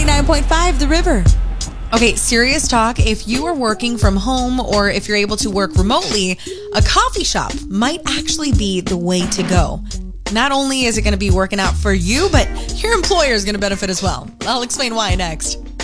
99.5 The River. Okay, serious talk. If you are working from home or if you're able to work remotely, a coffee shop might actually be the way to go. Not only is it going to be working out for you, but your employer is going to benefit as well. I'll explain why next.